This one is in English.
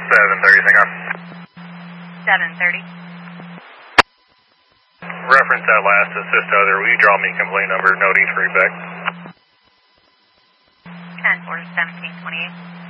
730, thank you. 730. Reference that last assist other. Will you draw me complaint number, note each readback? 10-4-1728.